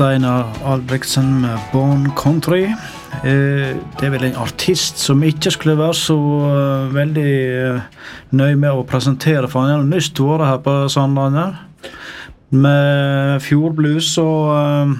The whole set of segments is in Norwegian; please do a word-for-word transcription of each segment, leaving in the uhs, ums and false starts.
Steinar Albrektsen med Born Country. Eh, det er vel en artist som ikke skulle være så uh, veldig uh, nøy med å presentere, for han er nyst året her på Sandlandet med fjordblues, og uh,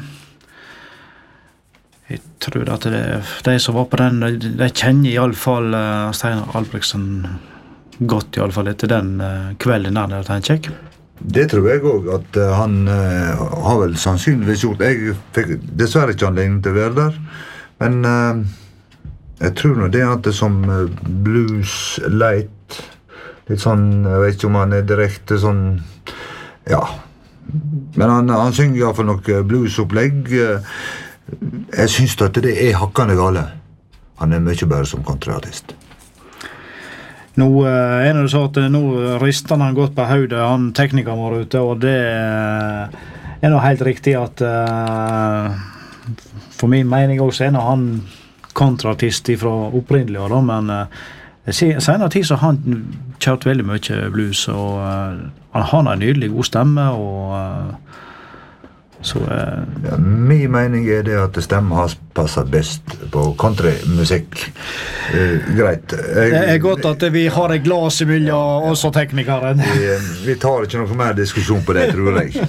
jeg tror at det, de som var på den, de, de kjenner i alle fall uh, Steinar Albrektsen godt, i alle fall etter den uh, kvelden der, tenker jeg. Det tror jeg også, at uh, han uh, har vel sannsynligvis gjort. Jeg fikk dessverre ikke anledning til å være der, men uh, jeg tror nå det at det som uh, blues light, litt sånn, jeg vet ikke om han er direkte sånn, ja, men han, han synger i hvert fall noe bluesopplegg. Uh, jeg synes at det er hakkende gale. Han er mye bedre som countryartist. Nå uh, er det så at nå rister han godt på hodet, han teknikeren var ute, og det uh, er nå helt riktig at uh, for min mening også er han kontraartist fra opprinnelig, da, men uh, senere tid så har han kjørt veldig mye blues, og uh, han har en nydelig god stemme, og uh, så uh, ja, min mening er det at stemmen har passet best på countrymusikk. Uh, greit. Jeg, det er godt at vi har et glas i miljø, også teknikeren. Vi, vi tar ikke noe mer diskusjon på det, tror jeg.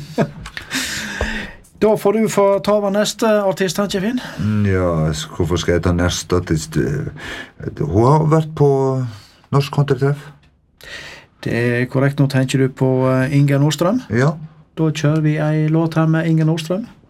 Da får du få ta over neste artist, han ikke Finn? Ja, hvorfor skal jeg ta neste artist? Hun har vært på Norsk Countrytreff. Det er korrekt, nå tenker du på Inger Nordstrøm? Ja. Da kjører vi en låt her med Inger Nordstrøm.